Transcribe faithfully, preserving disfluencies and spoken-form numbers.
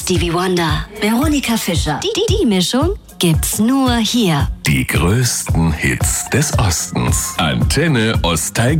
Stevie Wonder, Veronika Fischer. Die, die, die Mischung gibt's nur hier. Die größten Hits des Ostens. Antenne Ostteil